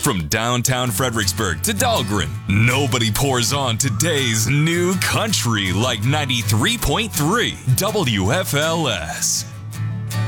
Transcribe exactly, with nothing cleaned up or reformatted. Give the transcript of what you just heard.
From downtown Fredericksburg to Dahlgren, nobody pours on today's new country like ninety-three point three W F L S.